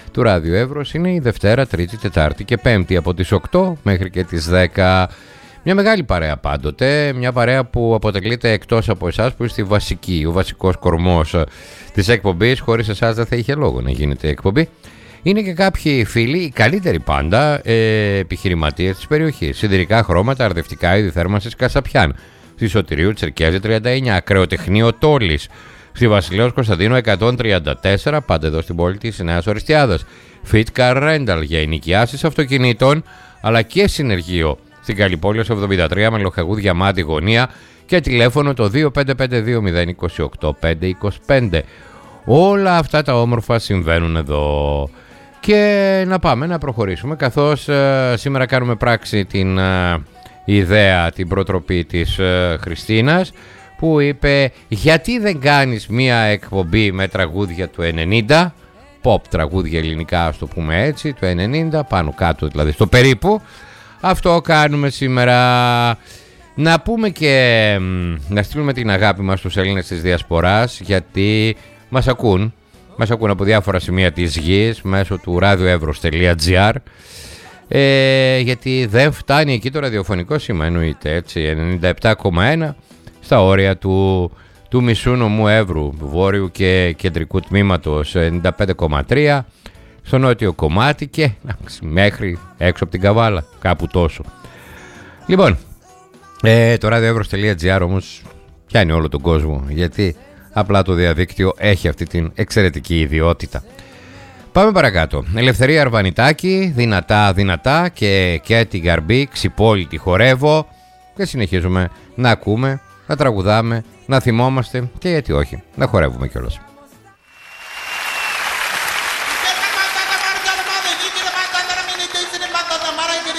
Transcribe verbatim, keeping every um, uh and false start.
του Ράδιο Εύρος είναι η Δευτέρα, Τρίτη, Τετάρτη και Πέμπτη από τις οκτώ μέχρι και τις δέκα. Μια μεγάλη παρέα πάντοτε, μια παρέα που αποτελείται εκτός από εσάς που είστε η βασική, ο βασικός κορμός της εκπομπής. Χωρίς εσάς δεν θα είχε λόγο να γίνεται η εκπομπή. Είναι και κάποιοι φίλοι, οι καλύτεροι πάντα, ε, επιχειρηματίες της περιοχής. Σιδηρικά χρώματα, αρδευτικά είδη θέρμανσης Κασαπιάν. Στη Σωτηρίου Τσερκέζη τριάντα εννιά, Ακρεοτεχνείο Τόλης. Στη Βασιλέως Κωνσταντίνου εκατόν τριάντα τέσσερα, πάντα εδώ στην πόλη της Νέας Οριστιάδας. Fit Car Rental για ενοικιάσεις αυτοκινήτων, αλλά και συνεργείο στην Καλλιπόλεως εβδομήντα τρία με Λοχαγού Διαμάντη γωνία και τηλέφωνο το δύο πέντε πέντε δύο μηδέν δύο οκτώ πέντε δύο πέντε. Όλα αυτά τα όμορφα συμβαίνουν εδώ. Και να πάμε να προχωρήσουμε, καθώς ε, σήμερα κάνουμε πράξη την ε, ιδέα, την προτροπή της ε, Χριστίνας, που είπε γιατί δεν κάνεις μία εκπομπή με τραγούδια του ενενήντα, pop τραγούδια ελληνικά, ας το πούμε έτσι, του ενενήντα, πάνω κάτω δηλαδή στο περίπου. Αυτό κάνουμε σήμερα. Να πούμε και να στείλουμε την αγάπη μας στους Έλληνες της Διασποράς, γιατί μας ακούν, μας ακούν από διάφορα σημεία της γης μέσω του radioevros τελεία gr, ε, γιατί δεν φτάνει εκεί το ραδιοφωνικό σήμα, εννοείται έτσι, ενενήντα επτά κόμμα ένα στα όρια του, του μισού νομού Εύρου, βόρειου και κεντρικού τμήματος, ενενήντα πέντε κόμμα τρία στο νότιο κομμάτι και μέχρι έξω από την Καβάλα, κάπου τόσο. Λοιπόν, ε, το radioevros τελεία gr όμως πιάνει όλο τον κόσμο, γιατί απλά το διαδίκτυο έχει αυτή την εξαιρετική ιδιότητα. Πάμε παρακάτω. Ελευθερία Αρβανιτάκη, δυνατά δυνατά και, και την Γαρμπή, ξυπόλυτη χορεύω, και συνεχίζουμε να ακούμε, να τραγουδάμε, να θυμόμαστε και γιατί όχι, να χορεύουμε κιόλας.